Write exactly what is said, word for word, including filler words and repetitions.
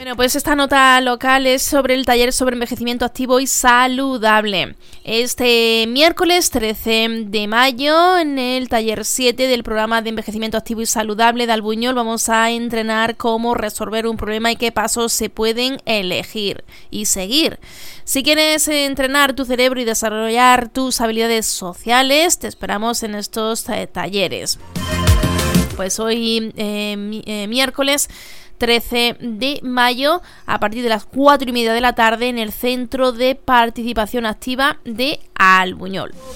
Bueno, pues esta nota local es sobre el taller sobre envejecimiento activo y saludable. Este miércoles trece de mayo, en el taller siete del programa de envejecimiento activo y saludable de Albuñol, vamos a entrenar cómo resolver un problema y qué pasos se pueden elegir y seguir. Si quieres entrenar tu cerebro y desarrollar tus habilidades sociales, te esperamos en estos eh, talleres. Pues hoy, eh, mi, eh, miércoles trece de mayo, a partir de las cuatro y media de la tarde, en el Centro de Participación Activa de Albuñol.